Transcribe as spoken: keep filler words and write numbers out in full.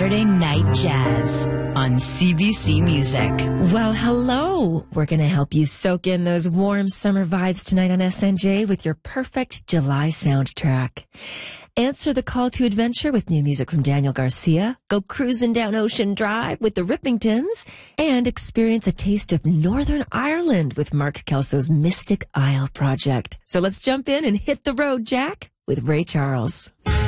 Saturday Night Jazz on C B C Music. Well, hello. We're going to help you soak in those warm summer vibes tonight on S N J with your perfect July soundtrack. Answer the call to adventure with new music from Daniel Garcia, go cruising down Ocean Drive with the Rippingtons, and experience a taste of Northern Ireland with Mark Kelso's Mystic Isle project. So let's jump in and hit the road, Jack, with Ray Charles.